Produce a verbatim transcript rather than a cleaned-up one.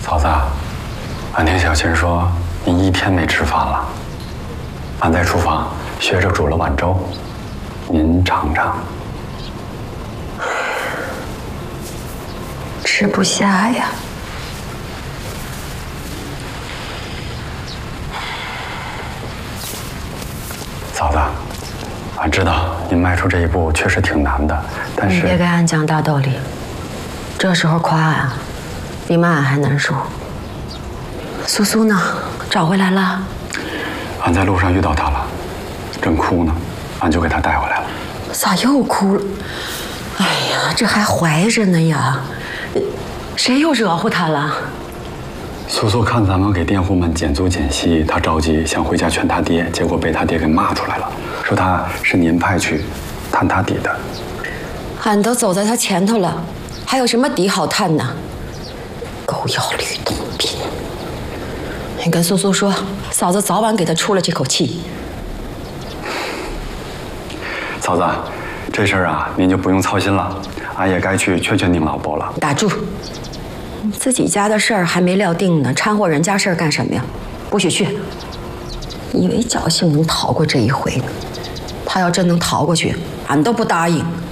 嫂子，俺听小琴说你一天没吃饭了，俺在厨房学着煮了碗粥，您尝尝。 吃不下呀。 嫂子，俺知道您迈出这一步确实挺难的，但是你别跟俺讲大道理，这时候夸俺，比骂俺还难受。苏苏呢？找回来了？ 俺在路上遇到她了，正哭呢，俺就给她带回来了。 咋又哭了？哎呀，这还怀着呢呀！谁又惹乎她了？ 苏苏看咱们给佃户们减租减息，她着急想回家劝他爹，结果被他爹给骂出来了，说他是您派去探他底的。 俺都走在他前头了，还有什么底好探呢？狗咬吕洞宾！你跟苏苏说，嫂子早晚给他出了这口气。 嫂子，这事儿啊，您就不用操心了，俺也该去劝劝您老伯了。 打住！自己家的事儿还没料定呢，掺和人家事儿干什么呀？不许去！以为侥幸能逃过这一回呢？他要真能逃过去，俺都不答应。